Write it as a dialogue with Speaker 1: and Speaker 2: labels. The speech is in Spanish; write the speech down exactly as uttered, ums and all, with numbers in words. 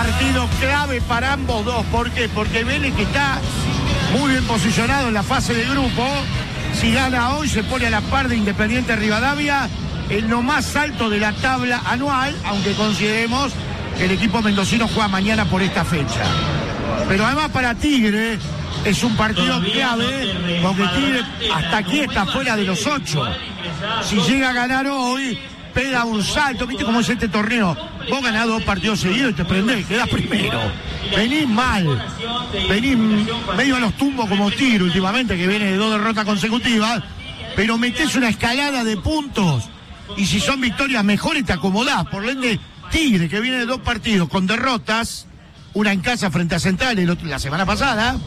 Speaker 1: Partido clave para ambos dos. ¿Por qué? Porque Vélez, que está muy bien posicionado en la fase de grupo, si gana hoy se pone a la par de Independiente Rivadavia en lo más alto de la tabla anual, aunque consideremos que el equipo mendocino juega mañana por esta fecha. Pero además para Tigre es un partido clave, porque Tigre hasta aquí está fuera de los ocho. Si llega a ganar hoy, pega un salto. ¿Viste cómo es este torneo? Vos ganás dos partidos seguidos y te prendés, quedás primero. Venís mal, venís medio a los tumbos como Tigre últimamente, que viene de dos derrotas consecutivas, pero metés una escalada de puntos y si son victorias mejores te acomodás. Por ende, Tigre, que viene de dos partidos con derrotas, una en casa frente a Central el otro, la semana pasada,